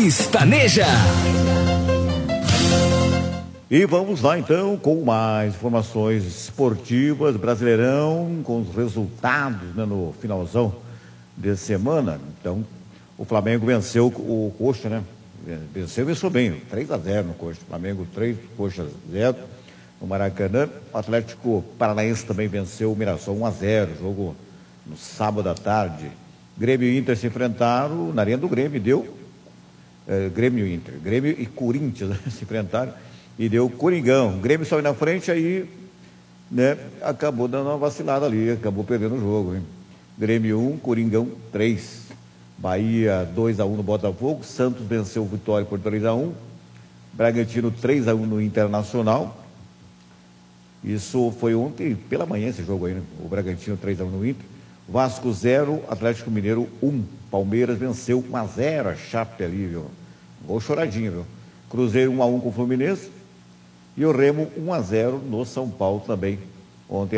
Pistaneja. E vamos lá então com mais informações esportivas, Brasileirão, com os resultados, né, no finalzão de semana. Então, o Flamengo venceu o Coxa, né? Venceu bem, 3-0 no Coxa. Flamengo 3, Coxa 0 no Maracanã. O Atlético Paranaense também venceu o Mirassol 1-0, jogo no sábado à tarde. Grêmio e Inter se enfrentaram na Arena do Grêmio, deu Grêmio e Inter, Grêmio e Corinthians, né, se enfrentaram e deu Coringão. O Grêmio saiu na frente, aí, né, acabou dando uma vacilada ali, acabou perdendo o jogo, hein? Grêmio 1, Coringão 3. Bahia 2-1 no Botafogo. Santos venceu o Vitória por 3-1. Bragantino 3-1 no Internacional. Isso foi ontem pela manhã esse jogo aí, né? O Bragantino 3-1 no Inter. Vasco 0, Atlético Mineiro 1. Palmeiras venceu 1-0 a Chape ali, viu? Gol choradinho, viu? Cruzeiro 1-1 com o Fluminense. E o Remo 1-0 no São Paulo também ontem.